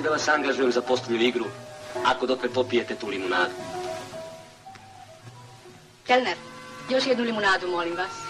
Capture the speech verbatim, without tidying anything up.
da vas angažujem za postavlju igru, ako dok ne popijete tu limunadu. Kelner, još jednu limunadu, molim vas.